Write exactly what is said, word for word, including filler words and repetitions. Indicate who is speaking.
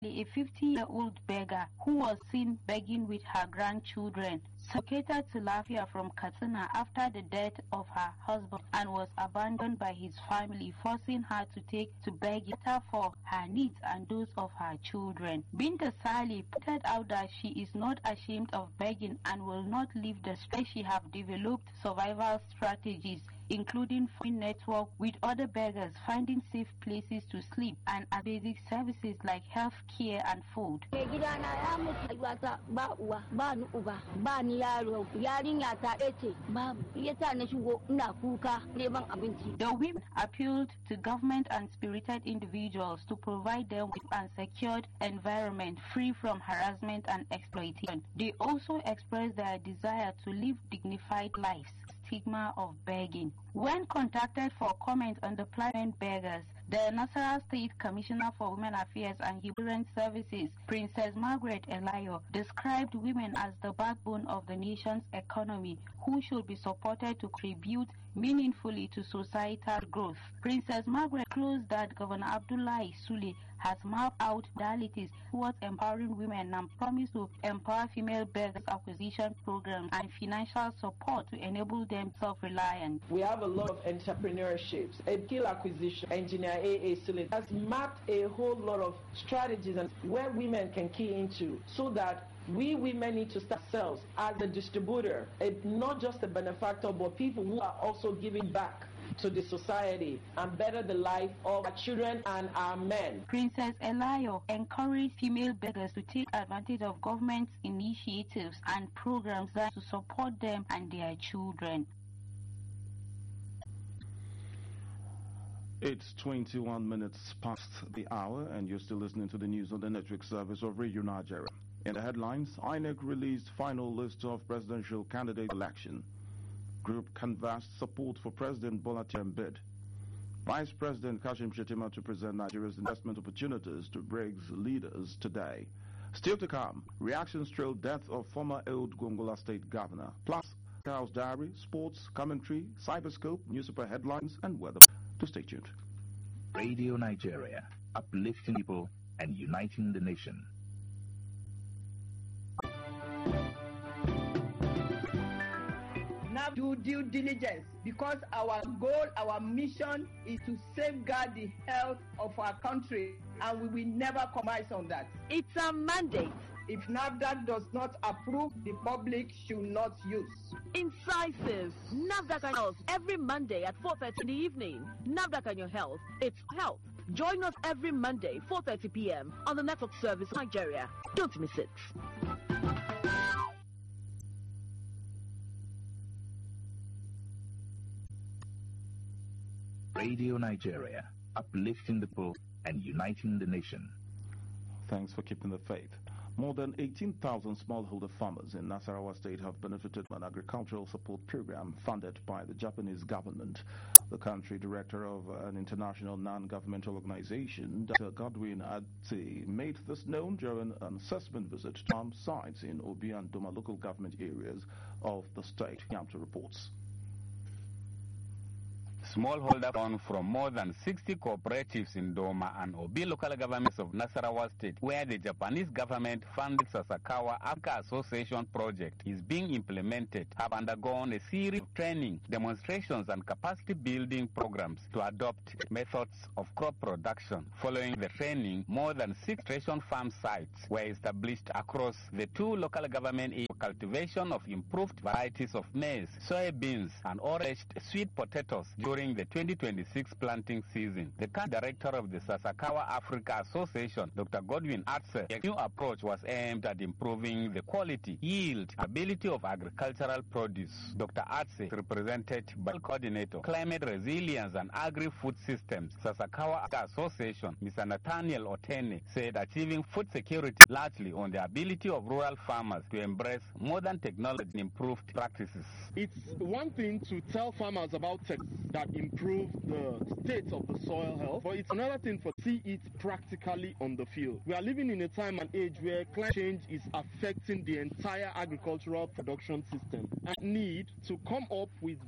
Speaker 1: a fifty-year-old beggar who was seen begging with her grandchildren, located to Lafia from Katsina after the death of her husband and was abandoned by his family, forcing her to take to beg for her needs and those of her children. Binta Saleh pointed out that she is not ashamed of begging and will not leave the stress. She have developed survival strategies, including phone network with other beggars, finding safe places to sleep, and basic services like health care and food. The women appealed to government and spirited individuals to provide them with an secured environment free from harassment and exploitation. They also expressed their desire to live dignified lives. Stigma of begging. When contacted for comment on the plight beggars, the Nasarawa State Commissioner for Women Affairs and Human Services, Princess Margaret Elayo, described women as the backbone of the nation's economy, who should be supported to contribute meaningfully to societal growth. Princess Margaret closed that Governor Abdullahi Sule has mapped out modalities towards empowering women and promised to empower female beggars acquisition programs and financial support to enable them self-reliant.
Speaker 2: We have a lot of entrepreneurships, a skill acquisition. Engineer A A Sule has mapped a whole lot of strategies and where women can key into so that we women need to start ourselves as a distributor, a, not just a benefactor, but people who are also giving back to the society and better the life of our children and our men.
Speaker 1: Princess Elayo encouraged female beggars to take advantage of government initiatives and programs that to support them and their children.
Speaker 3: It's twenty-one minutes past the hour, and you're still listening to the news on the network service of Radio Nigeria. In the headlines, I N E C released final list of presidential candidate election. Group canvassed support for President Bola Tinubu. Vice President Kashim Shettima to present Nigeria's investment opportunities to BRICS leaders today. Still to come, reactions trail death of former old Gongola State Governor. Plus, House Diary, sports, commentary, cyberscope, newspaper headlines, and weather. To stay tuned.
Speaker 4: Radio Nigeria, uplifting people and uniting the nation.
Speaker 5: Now do due diligence, because our goal, our mission is to safeguard the health of our country, and we will never compromise on that.
Speaker 6: It's a mandate.
Speaker 5: If NAFDAC does not approve, the public should not use.
Speaker 6: Incisive. NAFDAC and Health every Monday at four thirty in the evening. NAFDAC and Your Health. It's health. Join us every Monday, four thirty p m on the network service Nigeria. Don't miss it.
Speaker 4: Radio Nigeria, uplifting the people and uniting the nation.
Speaker 3: Thanks for keeping the faith. More than eighteen thousand smallholder farmers in Nasarawa State have benefited from an agricultural support program funded by the Japanese government. The country director of an international non-governmental organization, Doctor Godwin Adze, made this known during an assessment visit to farm sites in Obi and Doma local government areas of the state. Yamta reports.
Speaker 7: Smallholder owned from more than sixty cooperatives in Doma and Obi local governments of Nasarawa State, where the Japanese government funded Sasakawa Africa Association project is being implemented, have undergone a series of training, demonstrations and capacity building programs to adopt methods of crop production. Following the training, more than six ration farm sites were established across the two local government areas for cultivation of improved varieties of maize, soybeans and orange sweet potatoes during the twenty twenty-six planting season. The current director of the Sasakawa Africa Association, Doctor Godwin Adze, a new approach was aimed at improving the quality, yield, ability of agricultural produce. Doctor Adze, represented by coordinator, Climate Resilience and Agri-Food Systems, Sasakawa Africa Association, Mister Nathaniel Otene, said achieving food security largely on the ability of rural farmers to embrace modern technology and improved practices.
Speaker 8: It's one thing to tell farmers about tech that improve the state of the soil health, but it's another thing for see it practically on the field. We are living in a time and age where climate change is affecting the entire agricultural production system and need to come up with